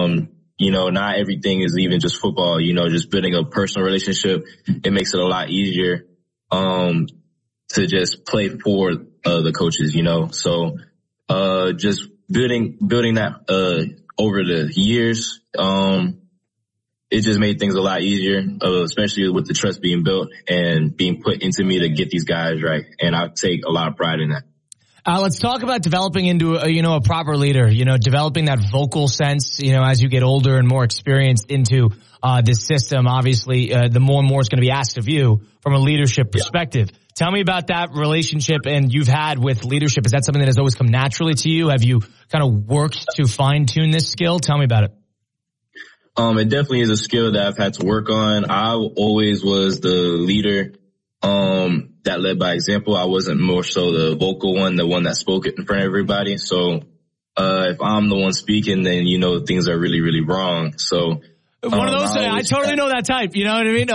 Not everything is even just football, just building a personal relationship. It makes it a lot easier, to just play for, the coaches, So, just building that, over the years, it just made things a lot easier, especially with the trust being built and being put into me to get these guys right. And I take a lot of pride in that. Let's talk about developing into a proper leader, developing that vocal sense, as you get older and more experienced into this system. Obviously, the more and more is going to be asked of you from a leadership perspective. Yeah. Tell me about that relationship and you've had with leadership. Is that something that has always come naturally to you? Have you kind of worked to fine tune this skill? Tell me about it. It definitely is a skill that I've had to work on. I always was the leader, that led by example. I wasn't more so the vocal one, the one that spoke it in front of everybody. So, if I'm the one speaking, then, things are really, really wrong. So, one of those, I totally know that type. You know what I mean?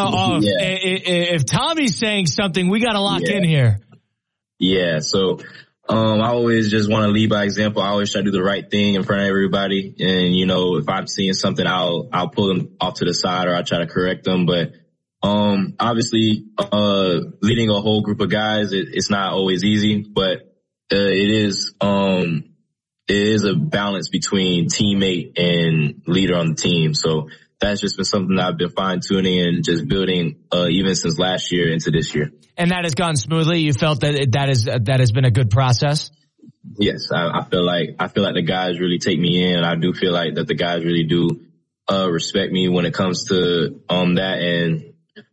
If Tommy's saying something, we got to lock in here. Yeah. So, I always just want to lead by example. I always try to do the right thing in front of everybody. And, if I'm seeing something, I'll pull them off to the side or I'll try to correct them. But, obviously, leading a whole group of guys, it's not always easy, but, it is a balance between teammate and leader on the team. So that's just been something that I've been fine tuning and just building, even since last year into this year. And that has gone smoothly. You felt that has been a good process? Yes. I feel like the guys really take me in. I do feel like that the guys really do, respect me when it comes to, that. And,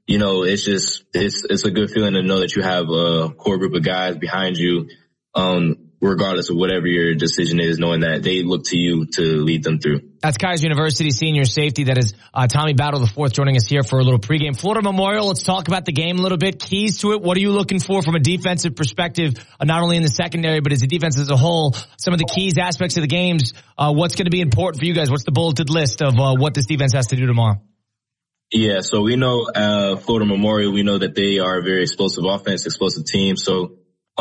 it's a good feeling to know that you have a core group of guys behind you, regardless of whatever your decision is, knowing that they look to you to lead them through. That's Keiser University senior safety. That is Tommy Battle IV joining us here for a little pregame. Florida Memorial, let's talk about the game a little bit. Keys to it. What are you looking for from a defensive perspective, not only in the secondary, but as a defense as a whole? Some of the keys, aspects of the games. What's going to be important for you guys? What's the bulleted list of what this defense has to do tomorrow? Yeah, so we know Florida Memorial, we know that they are a very explosive offense, explosive team. So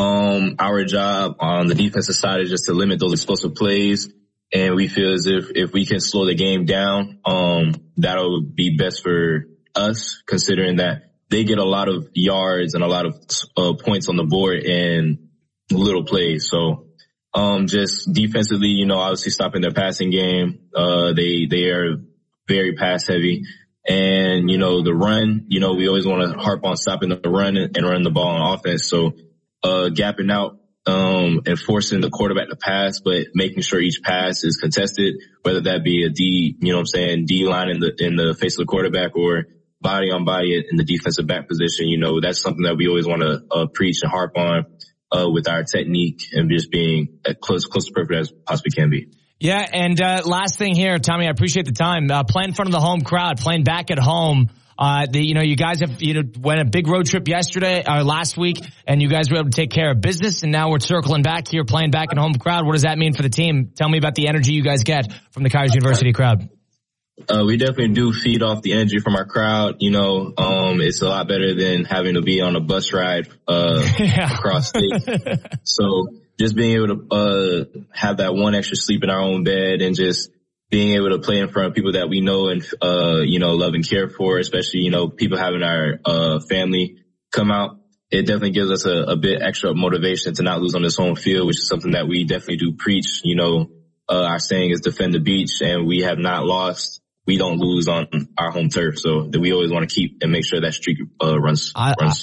our job on the defensive side is just to limit those explosive plays. And we feel as if we can slow the game down, that'll be best for us, considering that they get a lot of yards and a lot of points on the board in little plays. So just defensively, obviously stopping their passing game. They are very pass heavy. And, the run, we always want to harp on stopping the run and run the ball on offense. So, gapping out, and forcing the quarterback to pass, but making sure each pass is contested, whether that be a D, D line in the face of the quarterback or body on body in the defensive back position. That's something that we always want to, preach and harp on, with our technique and just being as close to perfect as possibly can be. Yeah, and last thing here, Tommy, I appreciate the time. Playing in front of the home crowd, playing back at home. You guys have went a big road trip last week, and you guys were able to take care of business, and now we're circling back here, playing back at home crowd. What does that mean for the team? Tell me about the energy you guys get from the Keiser University crowd. We definitely do feed off the energy from our crowd. It's a lot better than having to be on a bus ride across state. So just being able to have that one extra sleep in our own bed and just being able to play in front of people that we know and love and care for, especially people having our family come out. It definitely gives us a bit extra motivation to not lose on this home field, which is something that we definitely do preach. Our saying is defend the beach, and we have not lost. We don't lose on our home turf, so that we always want to keep and make sure that streak runs.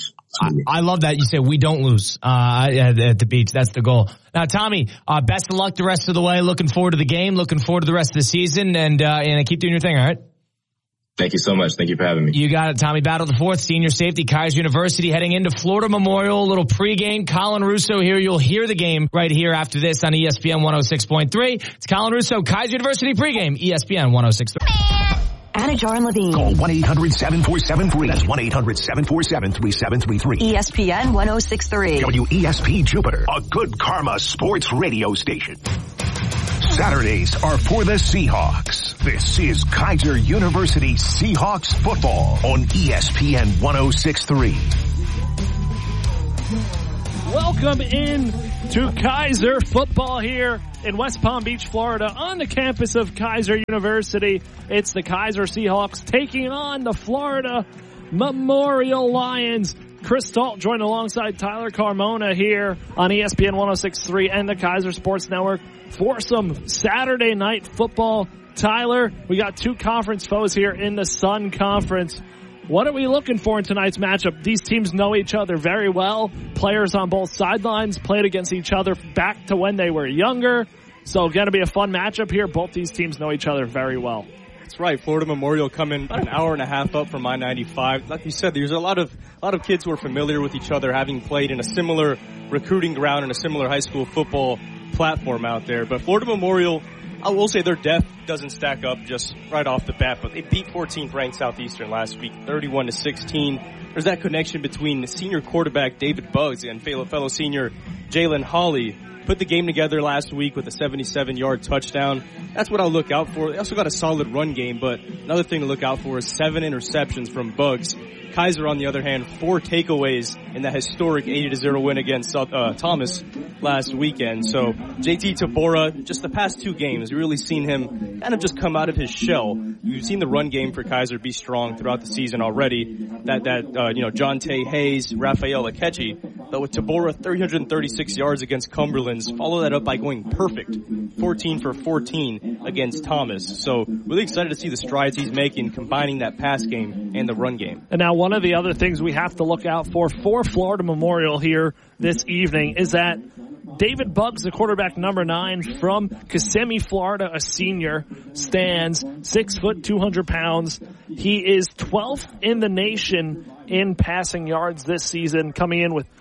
I love that you say we don't lose at the beach. That's the goal. Now, Tommy, best of luck the rest of the way. Looking forward to the game. Looking forward to the rest of the season, and keep doing your thing. All right. Thank you so much. Thank you for having me. You got it. Tommy Battle IV, senior safety, Keiser University, heading into Florida Memorial. A little pregame. Colin Russo here. You'll hear the game right here after this on ESPN 106.3. It's Colin Russo, Keiser University pregame, ESPN 106.3. Anna Jar and Levine. Call 1-800-747-3. That's 1-800-747-3733. ESPN 106.3. WESP Jupiter, a good karma sports radio station. Saturdays are for the Seahawks. This is Keiser University Seahawks football on ESPN 106.3. Welcome in to Kaiser football here in West Palm Beach, Florida, on the campus of Kaiser University. It's the Kaiser Seahawks taking on the Florida Memorial Lions. Chris Talt joined alongside Tyler Carmona here on ESPN 106.3 and the Kaiser Sports Network for some Saturday night football. Tyler, we got two conference foes here in the Sun Conference. What are we looking for in tonight's matchup? These teams know each other very well. Players on both sidelines played against each other back to when they were younger. So going to be a fun matchup here. Both these teams know each other very well. That's right. Florida Memorial coming about an hour and a half up from I-95. Like you said, there's a lot of kids who are familiar with each other, having played in a similar recruiting ground and a similar high school football platform out there. But Florida Memorial, I will say their depth doesn't stack up just right off the bat, but they beat 14th ranked Southeastern last week, 31-16. There's that connection between the senior quarterback David Buggs and fellow senior Jalen Hawley. Put the game together last week with a 77-yard touchdown. That's what I'll look out for. They also got a solid run game, but another thing to look out for is 7 interceptions from Buggs. Kaiser, on the other hand, 4 takeaways in that historic 80-0 win against Thomas last weekend. So JT Tabora, just the past 2 games, we've really seen him kind of just come out of his shell. We've seen the run game for Kaiser be strong throughout the season already. John Tay Hayes, Rafael Akechi, but with Tabora 336 yards against Cumberland's, follow that up by going perfect, 14 for 14 against Thomas. So really excited to see the strides he's making, combining that pass game and the run game. And now one of the other things we have to look out for Florida Memorial here this evening is that David Buggs, the quarterback number 9 from Kissimmee, Florida, a senior, stands 6 foot, 200 pounds. He is 12th in the nation in passing yards this season, coming in with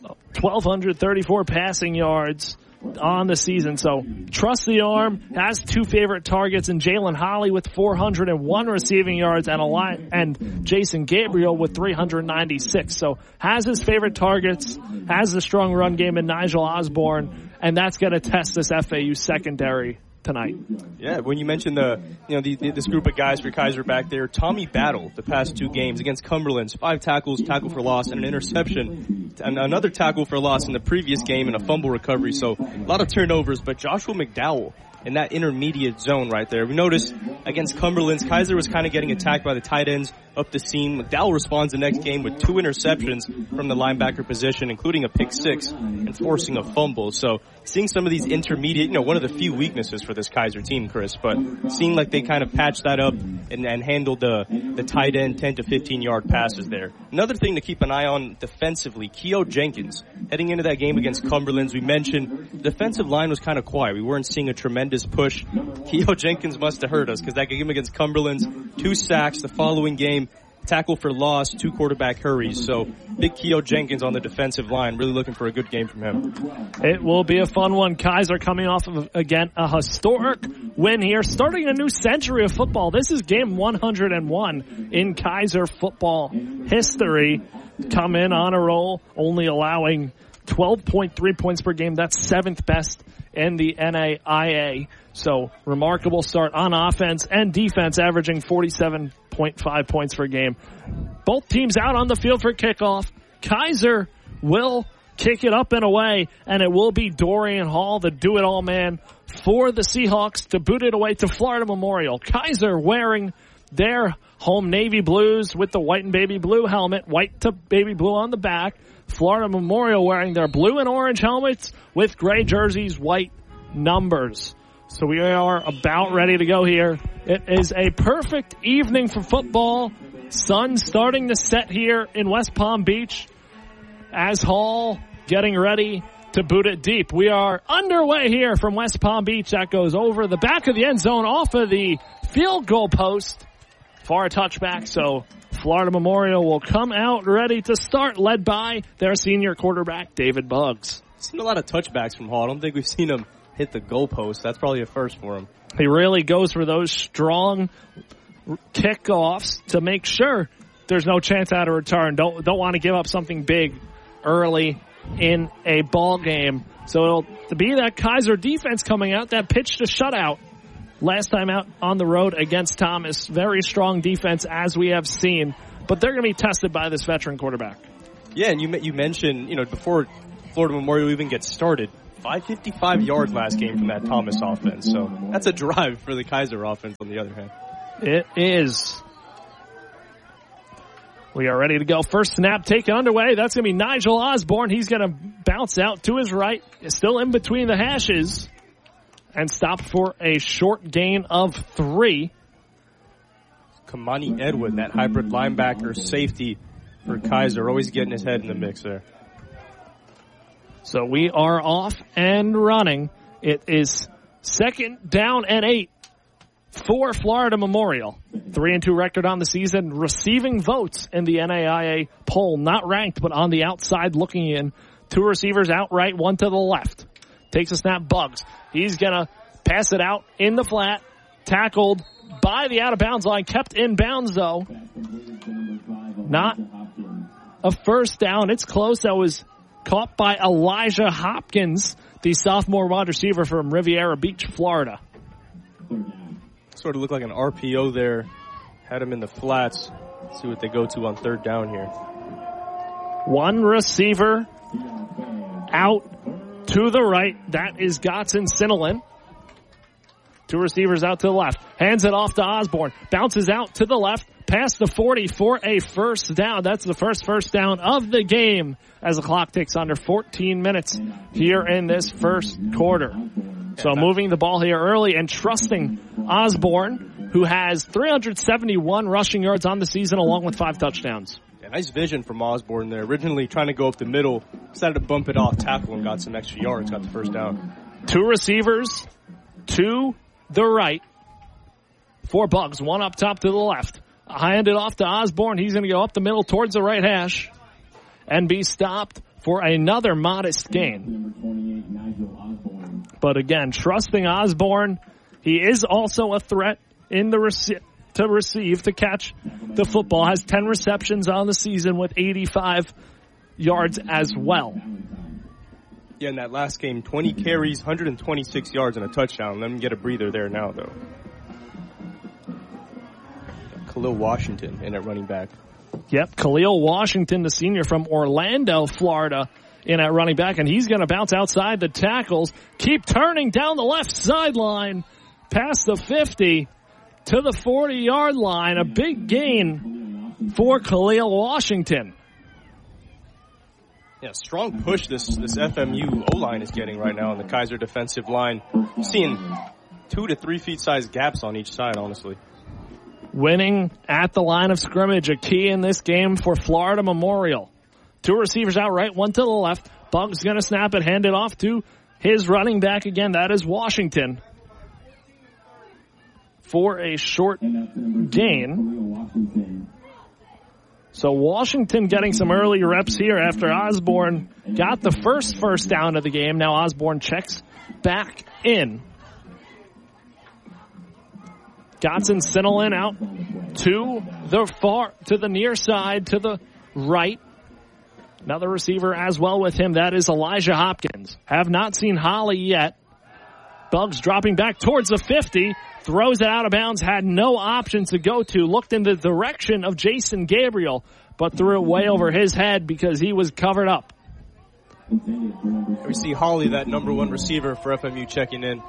1,234 passing yards on the season. So trust the arm, has 2 favorite targets in Jalen Hawley with 401 receiving yards and Jason Gabriel with 396. So has his favorite targets, has a strong run game in Nigel Osborne, and that's going to test this FAU secondary tonight. Yeah, when you mentioned this group of guys for Kaiser back there, Tommy Battle the past 2 games against Cumberland's 5 tackles, tackle for loss, and an interception, and another tackle for loss in the previous game and a fumble recovery. So a lot of turnovers, but Joshua McDowell in that intermediate zone right there. We noticed against Cumberland's, Kaiser was kind of getting attacked by the tight ends up the seam. McDowell responds the next game with 2 interceptions from the linebacker position, including a pick 6 and forcing a fumble. So seeing some of these intermediate, one of the few weaknesses for this Kaiser team, Chris, but seeing like they kind of patched that up and handled the tight end 10 to 15 yard passes there. Another thing to keep an eye on defensively, Keo Jenkins. Heading into that game against Cumberland's, we mentioned the defensive line was kind of quiet. We weren't seeing a tremendous push. Keo Jenkins must have hurt us because that game against Cumberland's, 2 sacks. The following game, tackle for loss, 2 quarterback hurries. So big Keo Jenkins on the defensive line. Really looking for a good game from him. It will be a fun one. Kaiser coming off of, again, a historic win here, starting a new century of football. This is game 101 in Kaiser football history. Come in on a roll, only allowing 12.3 points per game. That's 7th best in the NAIA. So remarkable start on offense and defense, averaging 47.5 points per game. Both teams out on the field for kickoff. Kaiser will kick it up and away, and it will be Dorian Hall, the do-it-all man, for the Seahawks to boot it away to Florida Memorial. Kaiser wearing their home navy blues with the white and baby blue helmet, white to baby blue on the back. Florida Memorial wearing their blue and orange helmets with gray jerseys, white numbers. So we are about ready to go here. It is a perfect evening for football. Sun starting to set here in West Palm Beach as Hall getting ready to boot it deep. We are underway here from West Palm Beach. That goes over the back of the end zone off of the field goal post for a touchback. So Florida Memorial will come out ready to start, led by their senior quarterback, David Buggs. Seen a lot of touchbacks from Hall. I don't think we've seen him hit the goalpost. That's probably a first for him. He really goes for those strong kickoffs to make sure there's no chance out of return. Don't want to give up something big early in a ball game. So it'll be that Kaiser defense coming out, that pitch to shutout last time out on the road against Thomas. Very strong defense, as we have seen, but they're going to be tested by this veteran quarterback. Yeah, and you mentioned, before Florida Memorial even gets started. 555 yards last game from that Thomas offense. So that's a drive for the Kaiser offense on the other hand. It is. We are ready to go. First snap taken underway. That's going to be Nigel Osborne. He's going to bounce out to his right. Still in between the hashes. And stop for a short gain of 3. Kamani Edwin, that hybrid linebacker safety for Kaiser, always getting his head in the mix there. So we are off and running. It is 2nd down and 8 for Florida Memorial. 3-2 record on the season, receiving votes in the NAIA poll. Not ranked, but on the outside looking in. 2 receivers out right, 1 to the left. Takes a snap, Buggs. He's going to pass it out in the flat. Tackled by the out-of-bounds line. Kept in bounds, though. Not a first down. It's close. That was caught by Elijah Hopkins, the sophomore wide receiver from Riviera Beach, Florida. Sort of looked like an RPO there. Had him in the flats. See what they go to on 3rd down here. 1 receiver out to the right. That is Godson Sinelin. 2 receivers out to the left. Hands it off to Osborne. Bounces out to the left. Past the 40 for a first down. That's the first down of the game as the clock ticks under 14 minutes here in this first quarter. So moving the ball here early and trusting Osborne, who has 371 rushing yards on the season along with 5 touchdowns. Yeah, nice vision from Osborne there. Originally trying to go up the middle, decided to bump it off tackle and got some extra yards, got the first down. 2 receivers to the right. 4 Buggs, 1 up top to the left. Hand it off to Osborne. He's going to go up the middle towards the right hash and be stopped for another modest gain. But again, trusting Osborne. He is also a threat in the to catch the football. Has 10 receptions on the season with 85 yards as well. Yeah, in that last game, 20 carries, 126 yards and a touchdown. Let him get a breather there now, though. Khalil Washington in at running back. Yep, Khalil Washington, the senior from Orlando, Florida, in at running back, and he's going to bounce outside the tackles, keep turning down the left sideline, past the 50 to the 40-yard line. A big gain for Khalil Washington. Yeah, strong push this FMU O-line is getting right now on the Kaiser defensive line. I'm seeing 2 to 3 feet size gaps on each side, honestly. Winning at the line of scrimmage, a key in this game for Florida Memorial. 2 receivers out right, 1 to the left. Buggs going to snap it, hand it off to his running back again. That is Washington for a short gain. So Washington getting some early reps here after Osborne got the first down of the game. Now Osborne checks back in. Godson Sinelin out to the near side, to the right. Another receiver as well with him. That is Elijah Hopkins. Have not seen Holly yet. Buggs dropping back towards the 50. Throws it out of bounds. Had no options to go to. Looked in the direction of Jason Gabriel, but threw it way over his head because he was covered up. We see Holly, that number 1 receiver for FMU, checking in.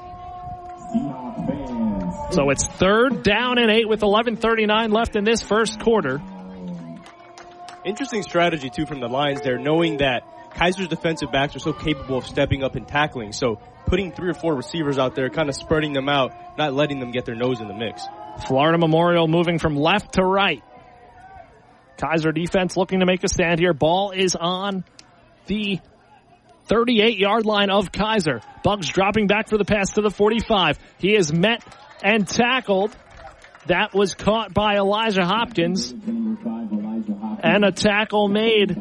So it's 3rd down and 8 with 11:39 left in this first quarter. Interesting strategy, too, from the Lions there, knowing that Kaiser's defensive backs are so capable of stepping up and tackling. So putting 3 or 4 receivers out there, kind of spreading them out, not letting them get their nose in the mix. Florida Memorial moving from left to right. Kaiser defense looking to make a stand here. Ball is on the 38-yard line of Kaiser. Buggs dropping back for the pass to the 45. He is met and tackled. That was caught by Elijah Hopkins. And a tackle made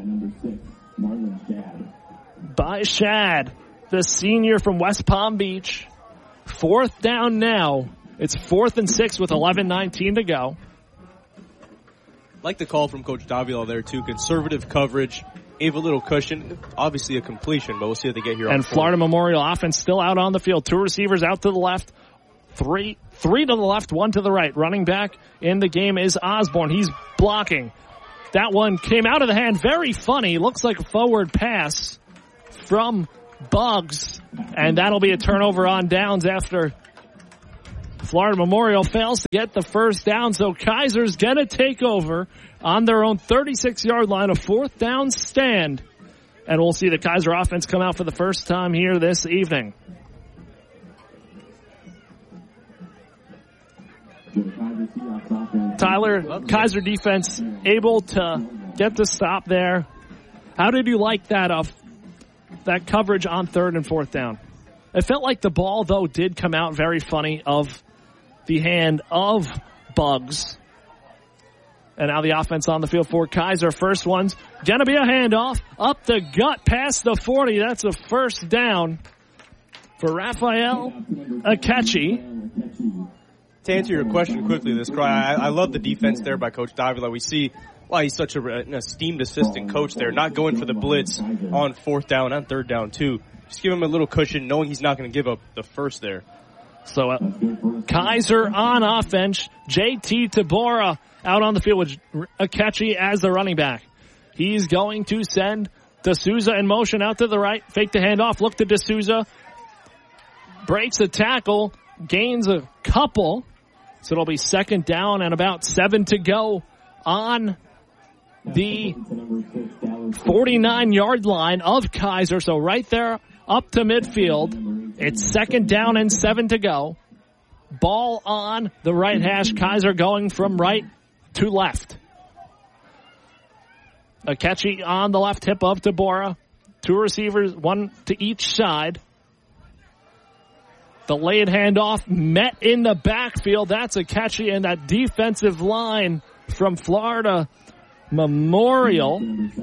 by Shad, the senior from West Palm Beach. 4th down now. It's 4th and 6 with 11:19 to go. Like the call from Coach Davila there, too. Conservative coverage. Gave a little cushion. Obviously a completion, but we'll see what they get here. And Florida Memorial offense still out on the field. 2 receivers out to the left. Three to the left, 1 to the right. Running back in the game is Osborne. He's blocking. That one came out of the hand. Very funny. Looks like a forward pass from Buggs, and that'll be a turnover on downs after Florida Memorial fails to get the first down. So Kaiser's going to take over on their own 36-yard line, a fourth down stand. And we'll see the Kaiser offense come out for the first time here this evening. Tyler, Kaiser defense able to get the stop there. How did you like that coverage on third and fourth down? It felt like the ball, though, did come out very funny of the hand of Buggs. And now the offense on the field for Kaiser. First one's going to be a handoff up the gut past the 40. That's a first down for Raphael Akechi. To answer your question quickly, I love the defense there by Coach Davila. We see why he's such an esteemed assistant coach there, not going for the blitz on fourth down and third down too. Just give him a little cushion, knowing he's not going to give up the first there. So Kaiser on offense, JT Tabora out on the field with Akechi as the running back. He's going to send D'Souza in motion out to the right, fake the handoff, look to D'Souza, breaks a tackle, gains a couple, so it'll be second down and about 7 to go on the 49-yard line of Kaiser. So right there up to midfield. It's second down and 7 to go. Ball on the right hash. Kaiser going from right to left. Akechi on the left hip of Tabora. Two receivers, one to each side. The laid handoff met in the backfield. That's Akechi, and that defensive line from Florida Memorial.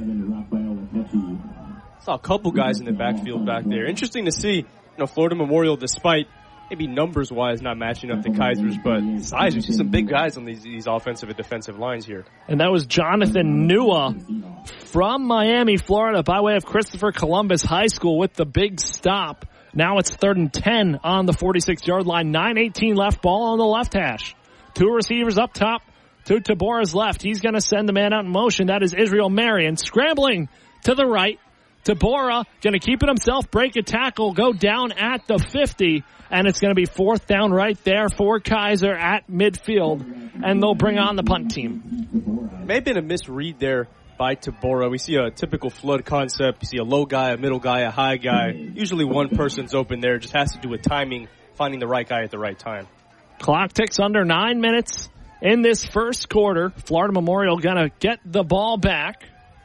Saw a couple guys in the backfield back there. Interesting to see, Florida Memorial, despite maybe numbers-wise not matching up to Kaiser's, but size, we see some big guys on these offensive and defensive lines here. And that was Jonathan Nua from Miami, Florida, by way of Christopher Columbus High School with the big stop. Now it's 3rd and 10 on the 46-yard line. 9:18 left, ball on the left hash. Two receivers up top to Tabora's left. He's going to send the man out in motion. That is Israel Marion scrambling to the right. Tabora going to keep it himself, break a tackle, go down at the 50, and it's going to be fourth down right there for Kaiser at midfield, and they'll bring on the punt team. May have been a misread there by Tabora. We see a typical flood concept. You see a low guy, a middle guy, a high guy. Usually one person's open there. Just has to do with timing, finding the right guy at the right time. Clock ticks under 9 minutes in this first quarter. Florida Memorial going to get the ball back.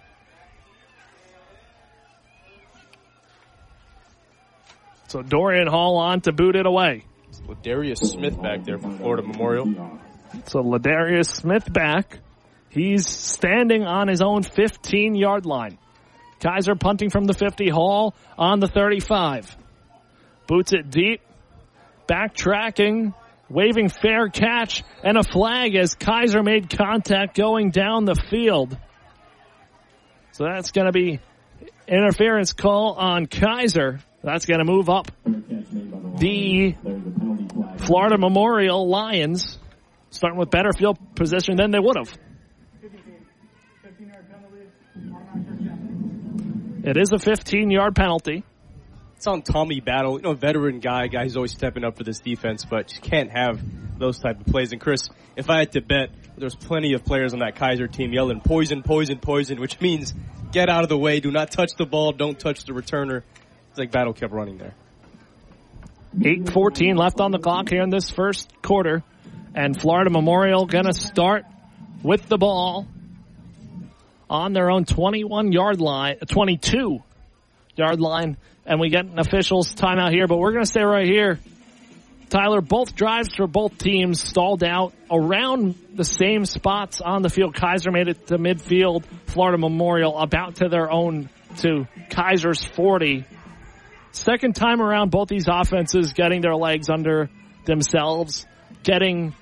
So Dorian Hall on to boot it away. Ladarius Smith back there from Florida Memorial. So Ladarius Smith back. He's standing on his own 15-yard line. Kaiser punting from the 50. Hall on the 35. Boots it deep. Backtracking. Waving fair catch. And a flag as Kaiser made contact going down the field. So that's going to be interference call on Kaiser. That's going to move up the Florida Memorial Lions, starting with better field position than they would have. It is a 15-yard penalty. It's on Tommy Battle, veteran guy who's always stepping up for this defense, but just can't have those type of plays. And Chris, if I had to bet, there's plenty of players on that Kaiser team yelling poison, poison, poison, which means get out of the way, do not touch the ball, don't touch the returner. It's like Battle kept running there. 8:14 left on the clock here in this first quarter. And Florida Memorial going to start with the ball on their own 22-yard line. And we get an official's timeout here, but we're going to stay right here. Tyler, both drives for both teams stalled out around the same spots on the field. Kaiser made it to midfield. Florida Memorial about to their own, to Kaiser's 40. Second time around, both these offenses getting their legs under themselves, getting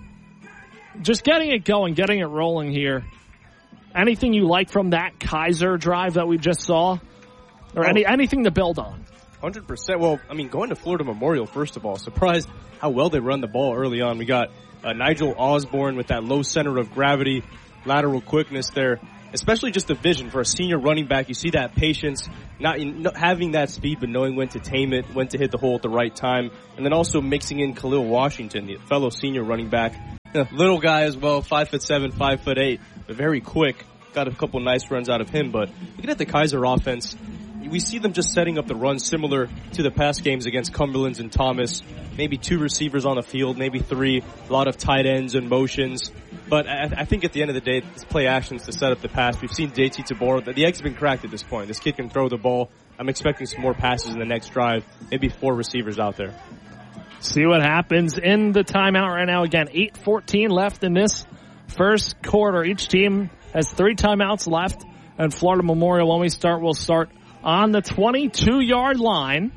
it going, getting it rolling here. Anything you like from that Kaiser drive that we just saw? Or anything to build on? 100%. Well, going to Florida Memorial, first of all, surprised how well they run the ball early on. We got Nigel Osborne with that low center of gravity, lateral quickness there. especially just the vision for a senior running back. You see that patience, not having that speed, but knowing when to tame it, when to hit the hole at the right time, and then also mixing in Khalil Washington, the fellow senior running back. Little guy as well, 5'7", 5'8", but very quick. Got a couple nice runs out of him, but looking at the Kaiser offense, we see them just setting up the run similar to the past games against Cumberland's and Thomas. Maybe 2 receivers on the field, maybe 3, a lot of tight ends and motions. But I think at the end of the day, it's play actions to set up the pass. We've seen JT Tabor. The egg's been cracked at this point. This kid can throw the ball. I'm expecting some more passes in the next drive. Maybe 4 receivers out there. See what happens in the timeout right now. Again, 8:14 left in this first quarter. Each team has 3 timeouts left. And Florida Memorial, when we start, will start on the 22-yard line.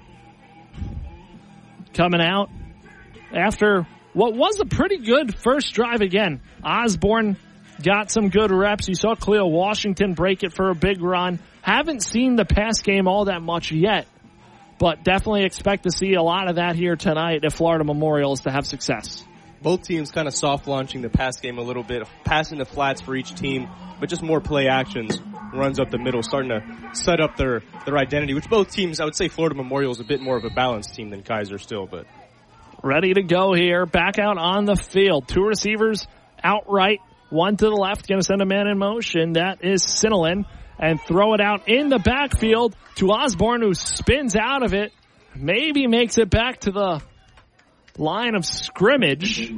Coming out after what was a pretty good first drive again. Osborne got some good reps. You saw Khalil Washington break it for a big run. Haven't seen the pass game all that much yet, but definitely expect to see a lot of that here tonight if Florida Memorial is to have success. Both teams kind of soft launching the pass game a little bit, passing the flats for each team, but just more play actions, runs up the middle, starting to set up their identity, which both teams, I would say Florida Memorial is a bit more of a balanced team than Kaiser still, but ready to go here. Back out on the field. 2 receivers outright. 1 to the left. Going to send a man in motion. That is Sinelin. And throw it out in the backfield to Osborne, who spins out of it. Maybe makes it back to the line of scrimmage.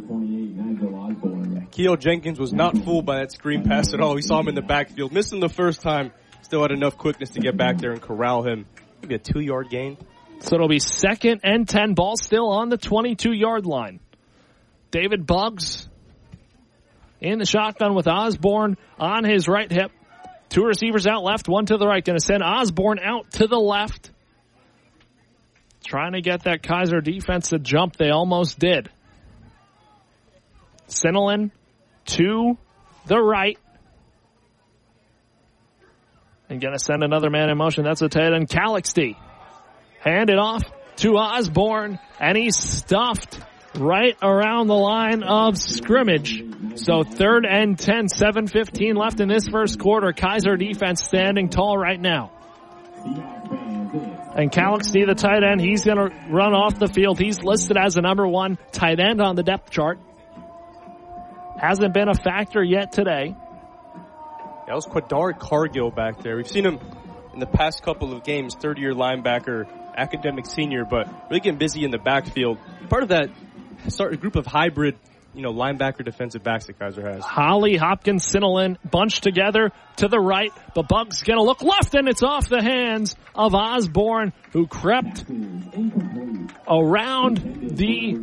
Keo Jenkins was not fooled by that screen pass at all. We saw him in the backfield. Missed him the first time. Still had enough quickness to get back there and corral him. Maybe a 2-yard gain. So it'll be 2nd and 10. Ball still on the 22-yard line. David Buggs in the shotgun with Osborne on his right hip. 2 receivers out left, 1 to the right. Going to send Osborne out to the left. Trying to get that Kaiser defense to jump. They almost did. Sinelin to the right. And going to send another man in motion. That's a tight end, Calixty. Hand it off to Osborne, and he's stuffed right around the line of scrimmage. So 3rd and 10, 7:15 left in this first quarter. Kaiser defense standing tall right now. And Calixty, the tight end, he's going to run off the field. He's listed as the number 1 tight end on the depth chart. Hasn't been a factor yet today. That was Quadar Cargill back there. We've seen him in the past couple of games, 30-year linebacker, academic senior, but really getting busy in the backfield. Part of that group of hybrid, linebacker defensive backs that Kaiser has. Holly, Hopkins, Sinelin bunched together to the right. The Bugs going to look left, and it's off the hands of Osborne, who crept around the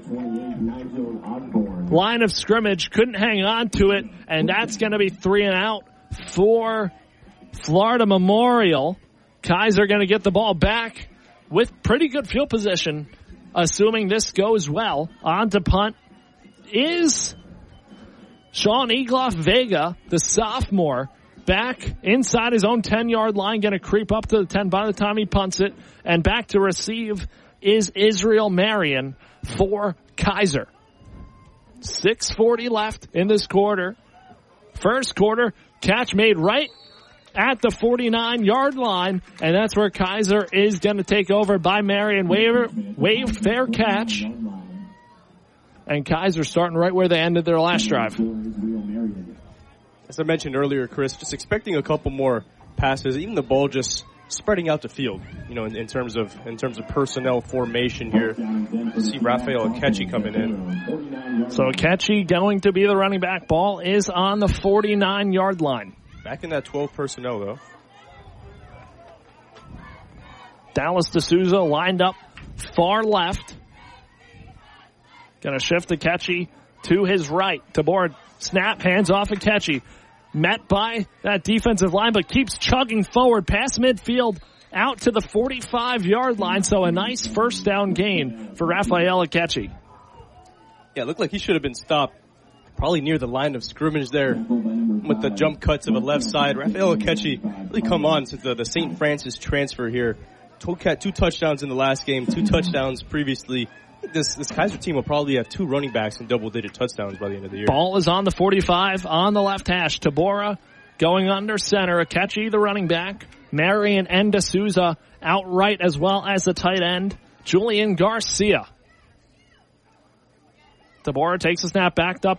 line of scrimmage, couldn't hang on to it, and that's going to be 3 and out for Florida Memorial. Kaiser going to get the ball back with pretty good field position, assuming this goes well. On to punt is Sean Egloff Vega, the sophomore, back inside his own 10-yard line, going to creep up to the 10 by the time he punts it. And back to receive is Israel Marion for Kaiser. 6:40 left in this quarter. First quarter, catch made right at the 49-yard line, and that's where Kaiser is going to take over by Marion. Waved fair catch. And Kaiser starting right where they ended their last drive. As I mentioned earlier, Chris, just expecting a couple more passes, even the ball just spreading out the field, in terms of personnel formation here. See Raphael Akechi coming in. So Akechi going to be the running back. Ball is on the 49-yard line. Back in that 12 personnel, though. Dallas D'Souza lined up far left. Going to shift Akechi to his right. Tabor snap, hands off Akechi. Met by that defensive line, but keeps chugging forward past midfield out to the 45-yard line. So a nice first down gain for Raphael Akechi. Yeah, it looked like he should have been stopped probably near the line of scrimmage there with the jump cut to the left side. Raphael Akechi really come on to the St. Francis transfer here. 2 touchdowns in the last game, 2 touchdowns previously. This Kaiser team will probably have 2 running backs and double-digit touchdowns by the end of the year. Ball is on the 45 on the left hash. Tabora going under center. Akechi, the running back. Marion and D'Souza outright, as well as the tight end, Julian Garcia. Tabora takes a snap, backed up